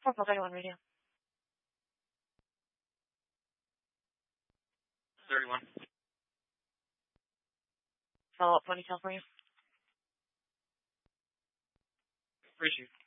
Purple 31 Radio. 31. Follow-up ponytail for you. Appreciate it.